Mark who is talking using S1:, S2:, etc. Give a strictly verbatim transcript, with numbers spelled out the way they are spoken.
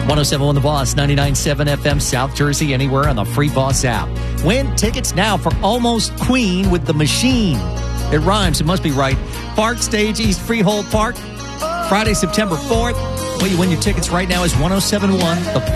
S1: one oh seven point one The Boss, ninety-nine point seven F M, South Jersey, anywhere on the Free Boss app. Win tickets now for Almost Queen with The Machine. It rhymes. It must be right. Park Stage, East Freehold Park, Friday, September fourth. Well, you win your tickets right now is one oh seven point one The